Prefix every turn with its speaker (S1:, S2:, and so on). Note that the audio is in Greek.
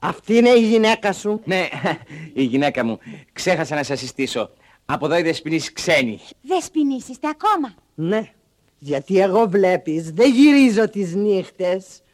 S1: Αυτή είναι η γυναίκα σου?
S2: Ναι, η γυναίκα μου. Ξέχασα να σας συστήσω. Από εδώ οι δεσποινείς ξένοι.
S3: Δεσποινείς είστε ακόμα?
S1: Ναι, γιατί εγώ βλέπεις δεν γυρίζω τις νύχτες.